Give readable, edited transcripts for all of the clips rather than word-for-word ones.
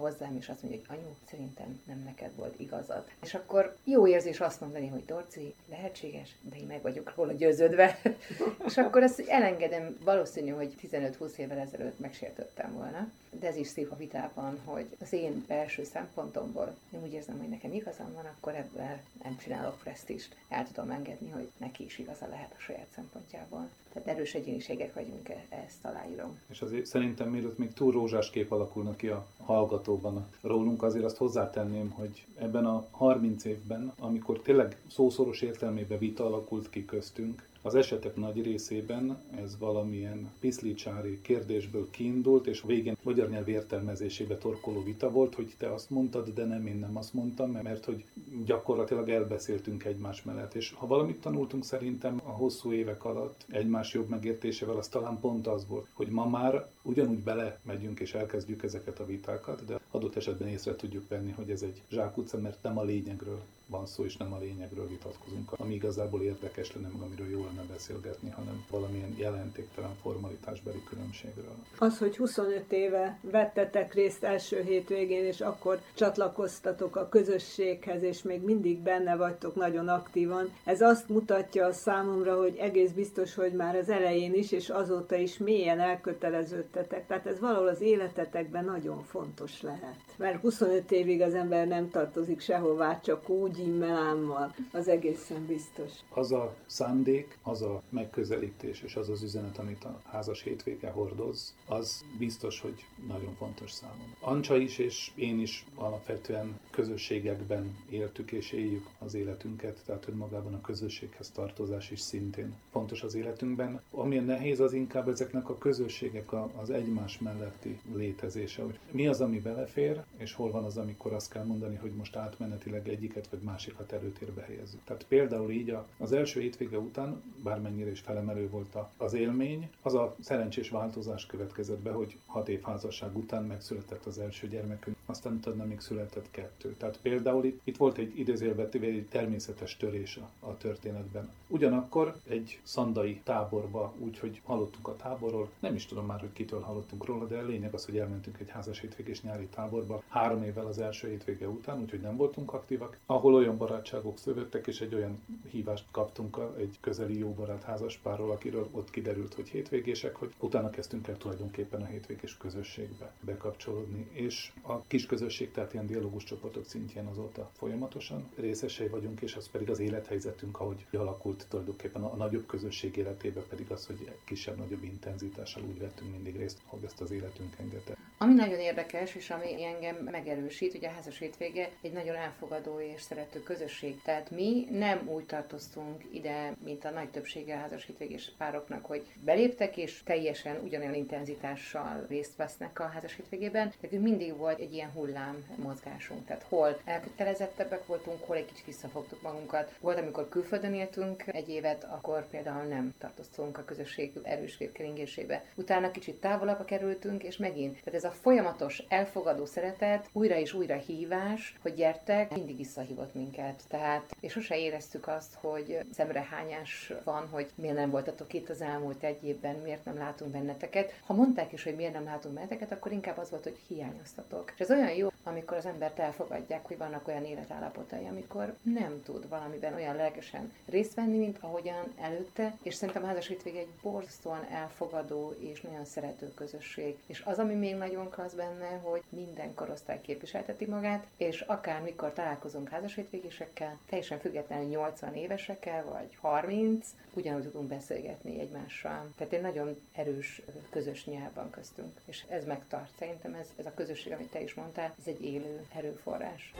hozzám, és azt mondja, hogy anyu, szerintem nem neked volt igazad. És akkor jó érzés azt mondani, hogy Dorci, lehetséges, de én meg vagyok róla győződve. És akkor ezt elengedem, valószínű, hogy 15-20 évvel ezelőtt megsértöttem volna. De ez is szép a vitában, hogy az én belső szempontomból én úgy érzem, hogy nekem igazam van, akkor ebből nem csinálok presztízst. El tudom engedni, hogy neki is igaza lehet a saját szempontjából. Tehát erős egyéniségek vagyunk, ezt aláírom. És azért szerintem mielőtt még túl rózsás kép alakulna ki a hallgatóban rólunk, azért azt hozzátenném, hogy ebben a 30 évben, amikor tényleg szószoros értelmében vita alakult ki köztünk, az esetek nagy részében ez valamilyen piszlicsári kérdésből kiindult, és a végén magyar nyelv értelmezésébe torkoló vita volt, hogy te azt mondtad, de nem, én nem azt mondtam, mert hogy gyakorlatilag elbeszéltünk egymás mellett. És ha valamit tanultunk szerintem a hosszú évek alatt egymás jobb megértésével, az talán pont az volt, hogy ma már ugyanúgy belemegyünk és elkezdjük ezeket a vitákat, de adott esetben észre tudjuk venni, hogy ez egy zsákutca, mert nem a lényegről van szó, és nem a lényegről vitatkozunk, ami igazából érdekes lenne, meg amiről jó lenne beszélgetni, hanem valamilyen jelentéktelen formalitásbeli különbségről. Az, hogy 25 éve vettetek részt első hétvégén, és akkor csatlakoztatok a közösséghez, és még mindig benne vagytok nagyon aktívan, ez azt mutatja számomra, hogy egész biztos, hogy már az elején is, és azóta is mélyen elköteleződtetek. Tehát ez valahol az életetekben nagyon fontos lehet. Mert 25 évig az ember nem tartozik sehová, csak úgy immelámmal. Az egészen biztos. Az a szándék, az a megközelítés, és az az üzenet, amit a házas hétvége hordoz, az biztos, hogy nagyon fontos számomra. Ancsa is, és én is alapvetően közösségekben éltük és éljük az életünket, tehát hogy magában a közösséghez tartozás is szintén fontos az életünkben. Ami nehéz, az inkább ezeknek a közösségek az egymás melletti létezése, hogy mi az, ami belefér, és hol van az, amikor azt kell mondani, hogy most átmenetileg egyiket vagy másikat előtérbe helyezzük. Tehát például így az első hétvége után, bármennyire is felemelő volt az élmény, az a szerencsés változás következett be, hogy 6 év házasság után megszületett az első gyermekünk, aztán utána még született 2. Tehát például itt volt egy idézőjelben egy természetes törés a történetben. Ugyanakkor egy szandai táborba, úgyhogy hallottunk a táborról, nem is tudom már, hogy kitől hallottunk róla, de a lényeg az, hogy elmentünk egy házas hétvégés nyári táborba 3 évvel az első hétvége után, úgyhogy nem voltunk aktívak, ahol olyan barátságok szövődtek, és egy olyan hívást kaptunk egy közeli jó barát házaspárról, akiről ott kiderült, hogy hétvégések, hogy utána kezdtünk el tulajdonképpen a hétvégés közösségbe bekapcsolódni, és a kis közösség, tehát ilyen dialógus csoportok szintjén azóta folyamatosan részesei vagyunk, és az pedig az élethelyzetünk, ahogy alakult tulajdonképpen a nagyobb közösség életében pedig az, hogy kisebb-nagyobb intenzitással úgy vettünk mindig részt, hogy ezt az életünk engedte. Ami nagyon érdekes, és ami engem megerősít, hogy a házas hétvége egy nagyon elfogadó és szerető közösség. Tehát mi nem úgy tartoztunk ide, mint a nagy többsége a házas hétvégés pároknak, hogy beléptek és teljesen ugyanolyan intenzitással részt vesznek a házas hétvégében. Nekünk mindig volt egy ilyen hullám mozgásunk. Tehát hol elkötelezettebbek voltunk, hol egy kicsit visszafogtuk magunkat. Volt, amikor külföldön éltünk egy évet, akkor például nem tartoztunk a közösség erős vérkeringésébe. Utána kicsit távolabbra kerültünk, és megint. Tehát ez a folyamatos elfogadó szeretet, újra és újra hívás, hogy gyertek, mindig visszahívott minket. Tehát, és sose éreztük azt, hogy szemrehányás van, hogy miért nem voltatok itt az elmúlt egy évben, miért nem látunk benneteket. Ha mondták is, hogy miért nem látunk benneteket, akkor inkább az volt, hogy hiányoztatok. És ez olyan jó, amikor az embert elfogadják, hogy vannak olyan életállapotai, amikor nem tud valamiben olyan lelkesen részt venni, mint ahogyan előtte, és szerintem a házas hétvége egy borzasztóan elfogadó és nagyon szerető közösség. És az, ami még nagyon klassz benne, hogy minden korosztály képviselteti magát, és akármikor találkozunk házas hétvégésekkel, teljesen függetlenül 80 évesekkel, vagy 30, ugyanúgy tudunk beszélgetni egymással. Tehát egy nagyon erős közös nyelv van köztünk, és ez megtart. Szerintem ez a közösség, amit te is mondtál, ez egy élő erőforrás.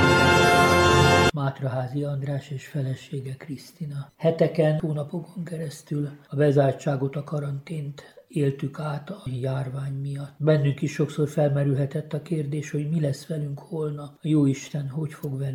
Mátraházi András és felesége Krisztina. Heteken, hónapokon keresztül a bezártságot, a karantént éltük át a járvány miatt. Bennünk is sokszor felmerülhetett a kérdés, hogy mi lesz velünk holnap, a Jóisten hogy fog velünk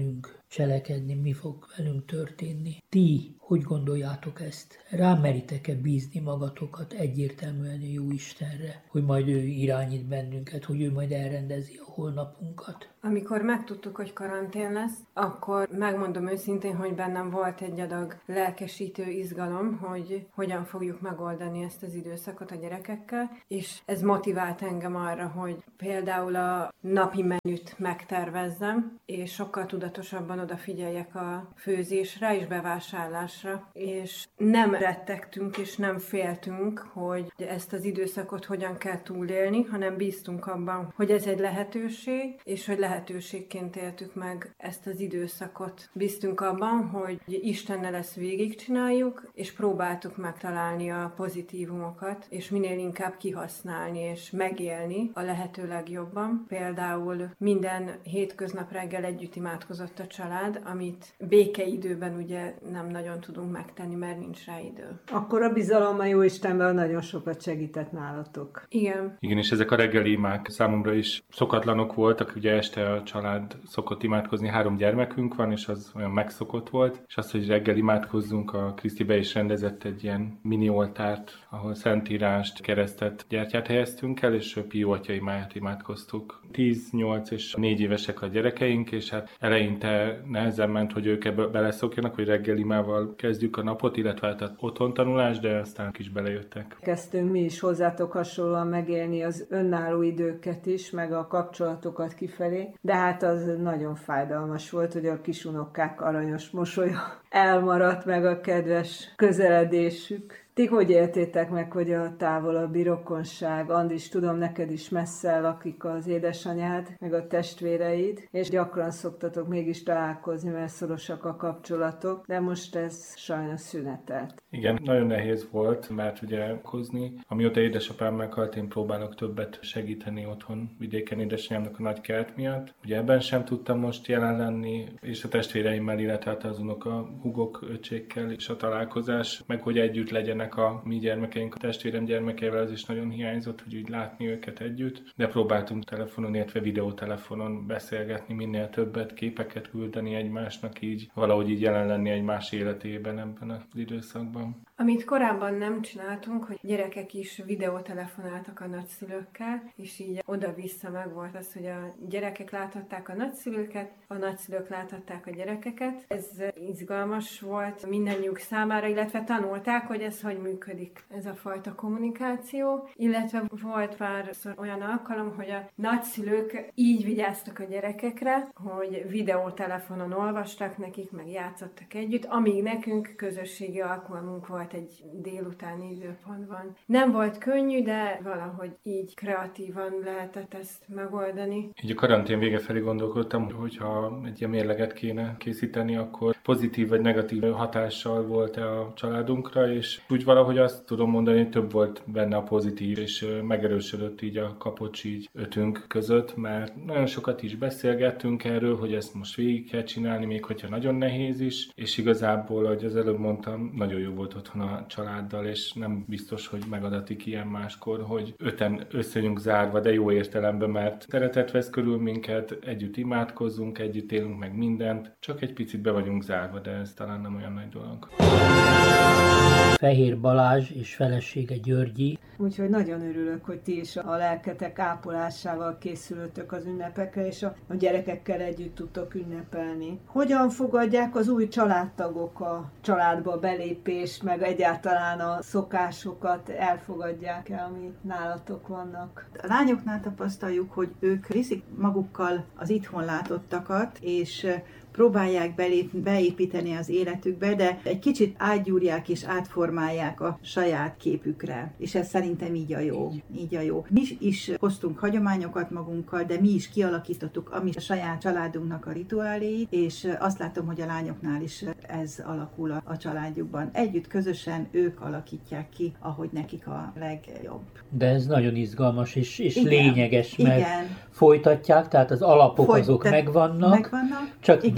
cselekedni, mi fog velünk történni. Ti hogy gondoljátok ezt? Rámeritek-e bízni magatokat egyértelműen a Jóistenre, hogy majd ő irányít bennünket, hogy ő majd elrendezi a holnapunkat? Amikor megtudtuk, hogy karantén lesz, akkor megmondom őszintén, hogy bennem volt egy adag lelkesítő izgalom, hogy hogyan fogjuk megoldani ezt az időszakot a gyerekekkel, és ez motivált engem arra, hogy például a napi menüt megtervezzem, és sokkal tudatosabban odafigyeljek a főzésre és bevásárlásra, és nem rettegtünk és nem féltünk, hogy ezt az időszakot hogyan kell túlélni, hanem bíztunk abban, hogy ez egy lehetőség, és hogy lehetőségként éltük meg ezt az időszakot. Bíztunk abban, hogy Istennel ezt végigcsináljuk, és próbáltuk megtalálni a pozitívumokat, és minél inkább kihasználni és megélni a lehető legjobban. Például minden hétköznap reggel együtt imádkozott a család, amit békeidőben ugye nem nagyon tudunk megtenni, mert nincs rá idő. Akkor a bizalom a Jóistenben nagyon sokat segített nálatok. Igen. Igen, és ezek a reggeli imák számomra is szokatlanok voltak, ugye este a család szokott imádkozni, 3 gyermekünk van, és az olyan megszokott volt, és az, hogy reggel imádkozzunk, a Kriszti be is rendezett egy ilyen mini oltárt, ahol szentírást, keresztet, gyertyát helyeztünk el, és Pió atya imáját imádkoztuk. 10, 8 és 4 évesek a gyerekeink, és hát eleinte nehezen ment, hogy ők ebbe beleszokjanak, hogy reggel imával kezdjük a napot, illetve hát otthon tanulás, de aztán is belejöttek. Kezdtünk mi is hozzátok hasonlóan megélni az önálló időket is, meg a kapcsolatokat kifelé, de hát az nagyon fájdalmas volt, hogy a kisunokák aranyos mosolya elmaradt, meg a kedves közeledésük. Ti hogy éltétek meg, hogy a távolabbi rokonság? Andris, tudom, neked is messze lakik az édesanyád, meg a testvéreid, és gyakran szoktatok mégis találkozni, mert szorosak a kapcsolatok, de most ez sajnos szünetelt. Igen, nagyon nehéz volt, mert ugye hozni. Amióta édesapám meghalt, én próbálok többet segíteni otthon vidéken édesanyámnak a nagy kert miatt. Ugye ebben sem tudtam most jelen lenni, és a testvéreimmel, illetve az unoka húgok, öcsékkel és a találkozás, meg hogy együtt legyenek a mi gyermekeink, a testvérem gyermekeivel, az is nagyon hiányzott, hogy úgy látni őket együtt, de próbáltunk telefonon, illetve videótelefonon beszélgetni, minél többet, képeket küldeni egymásnak, így valahogy így jelen lenni egymás életében ebben az időszakban. Amit korábban nem csináltunk, hogy gyerekek is videótelefonáltak a nagyszülőkkel, és így oda-vissza meg volt az, hogy a gyerekek láthatták a nagyszülőket, a nagyszülők láthatták a gyerekeket. Ez izgalmas volt mindannyiuk számára, illetve tanulták, hogy ez hogy működik, ez a fajta kommunikáció, illetve volt párszor olyan alkalom, hogy a nagyszülők így vigyáztak a gyerekekre, hogy videótelefonon olvastak nekik, meg játszottak együtt, amíg nekünk közösségi alkalmunk volt egy délutáni időpontban. Nem volt könnyű, de valahogy így kreatívan lehetett ezt megoldani. Így a karantén vége felé gondolkodtam, hogyha egy ilyen mérleget kéne készíteni, akkor pozitív vagy negatív hatással volt-e a családunkra, és úgy valahogy azt tudom mondani, hogy több volt benne a pozitív, és megerősödött így a kapocs így ötünk között, mert nagyon sokat is beszélgettünk erről, hogy ezt most végig kell csinálni, még hogyha nagyon nehéz is, és igazából, ahogy az előbb mondtam, nagyon jó volt otthon a családdal, és nem biztos, hogy megadatik ilyen máskor, hogy 5-en összejönünk zárva, de jó értelemben, mert szeretet vesz körül minket, együtt imádkozzunk, együtt élünk meg mindent, csak egy picit be vagyunk zárva, de ez talán nem olyan nagy dolog. Fehér Balázs és felesége Györgyi. Úgyhogy nagyon örülök, hogy ti is a lelketek ápolásával készülöttök az ünnepekre, és a gyerekekkel együtt tudtok ünnepelni. Hogyan fogadják az új családtagok a családba belépést, meg egyáltalán a szokásokat elfogadják-e, ami nálatok vannak? A lányoknál tapasztaljuk, hogy ők viszik magukkal az itthon látottakat, és próbálják beépíteni az életükbe, de egy kicsit átgyúrják és átformálják a saját képükre. És ez szerintem így a jó. Így a jó. Mi is hoztunk hagyományokat magunkkal, de mi is kialakítottuk a saját családunknak a rituáléit, és azt látom, hogy a lányoknál is ez alakul a családjukban. Együtt, közösen ők alakítják ki, ahogy nekik a legjobb. De ez nagyon izgalmas és Igen, lényeges, mert igen. folytatják, tehát az alapok azok megvannak, megvannak, csak igen.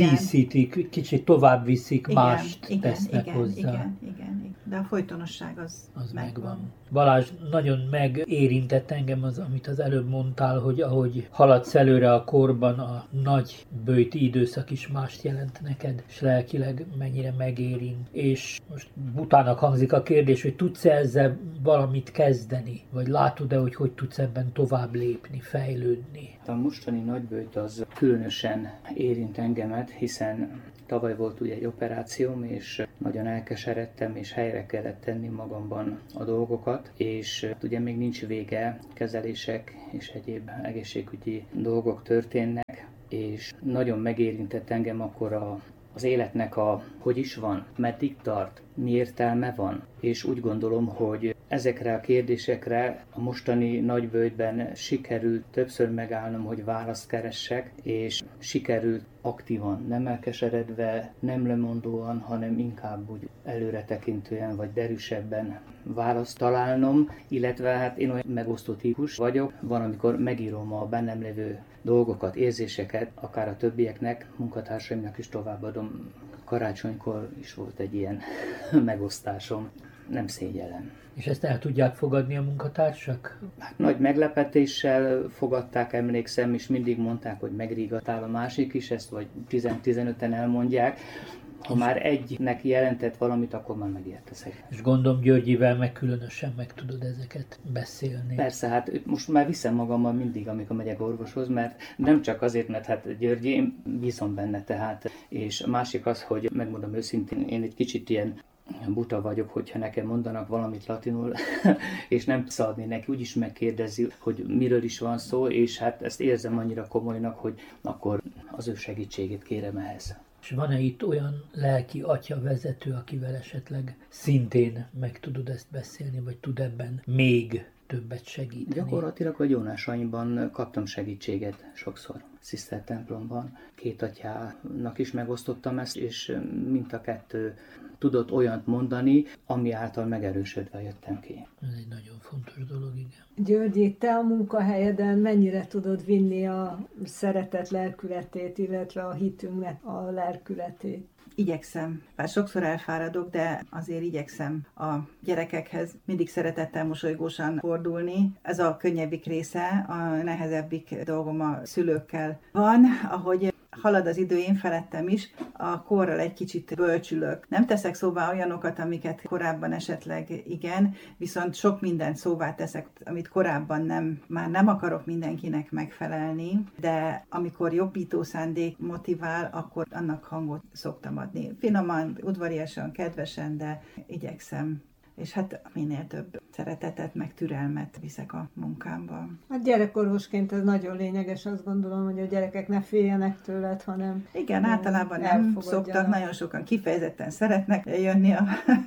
díszítik, kicsit tovább viszik, igen, mást tesznek hozzá. Igen. De a folytonosság az megvan. Balázs, nagyon megérintett engem az, amit az előbb mondtál, hogy ahogy haladsz előre a korban, a nagy böjti időszak is mást jelent neked, és lelkileg mennyire megérint. És most butának hangzik a kérdés, hogy tudsz ezzel valamit kezdeni? Vagy látod-e, hogy tudsz ebben tovább lépni, fejlődni? A mostani nagyböjt az különösen érint engemet, hiszen tavaly volt ugye egy operációm, és nagyon elkeseredtem, és helyre kellett tenni magamban a dolgokat, és ugye még nincs vége, kezelések és egyéb egészségügyi dolgok történnek, és nagyon megérintett engem akkor az életnek hogy is van, meddig tart, mi értelme van, és úgy gondolom, hogy ezekre a kérdésekre a mostani nagyböjtben sikerült többször megállnom, hogy választ keressek, és sikerült aktívan, nem elkeseredve, nem lemondóan, hanem inkább úgy előretekintően vagy derűsebben választ találnom, illetve hát én olyan megosztó típus vagyok, van, amikor megírom a bennem lévő dolgokat, érzéseket, akár a többieknek, munkatársaimnak is továbbadom. Karácsonykor is volt egy ilyen megosztásom, nem szégyellem. És ezt el tudják fogadni a munkatársak? Hát nagy meglepetéssel fogadták, emlékszem, és mindig mondták, hogy megrígatál a másik is, ezt vagy 10-15-en elmondják. Ha már egynek jelentett valamit, akkor már megérteszek. És gondolom Györgyivel meg különösen meg tudod ezeket beszélni. Persze, hát most már viszem magammal mindig, amikor megyek orvoshoz, mert nem csak azért, mert hát Györgyi, én bízom benne tehát. És a másik az, hogy megmondom őszintén, én egy kicsit ilyen buta vagyok, hogyha nekem mondanak valamit latinul, és nem szabadni neki, úgyis megkérdezi, hogy miről is van szó, és hát ezt érzem annyira komolynak, hogy akkor az ő segítségét kérem ehhez. És van-e itt olyan lelki atya vezető, akivel esetleg szintén meg tudod ezt beszélni, vagy tud ebben még többet segíteni? Gyakorlatilag a gyónásaimban kaptam segítséget sokszor. Sziszter templomban 2 atyának is megosztottam ezt, és mind a 2 tudott olyant mondani, ami által megerősödve jöttem ki. Ez egy nagyon fontos dolog, igen. Györgyi, te a munkahelyeden mennyire tudod vinni a szeretet lelkületét, illetve a hitünknek a lelkületét? Igyekszem. Bár sokszor elfáradok, de azért igyekszem a gyerekekhez mindig szeretettel, mosolygósan fordulni. Ez a könnyebbik része, a nehezebbik dolgom a szülőkkel van, ahogy halad az idő én felettem is, a korral egy kicsit bölcsülök. Nem teszek szóvá olyanokat, amiket korábban esetleg igen, viszont sok mindent szóvá teszek, amit korábban nem, már nem akarok mindenkinek megfelelni, de amikor jobbító szándék motivál, akkor annak hangot szoktam adni. Finoman, udvariasan, kedvesen, de igyekszem. És hát minél több szeretetet, meg türelmet viszek a munkámban. Hát gyerekorvosként ez nagyon lényeges, azt gondolom, hogy a gyerekek ne féljenek tőled, hanem... Igen, általában nem szoktak, nagyon sokan kifejezetten szeretnek jönni a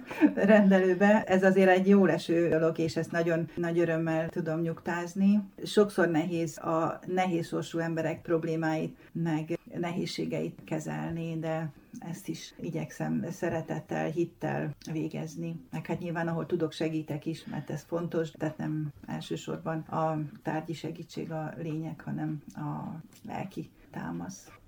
rendelőbe. Ez azért egy jó leső dolog, és ezt nagyon nagy örömmel tudom nyugtázni. Sokszor nehéz a nehéz sorsú emberek problémáit, meg nehézségeit kezelni, de ezt is igyekszem szeretettel, hittel végezni. Meg hát nyilván, ahol tudok, segítek is, mert ez fontos, tehát nem elsősorban a tárgyi segítség a lényeg, hanem a lelki támasz.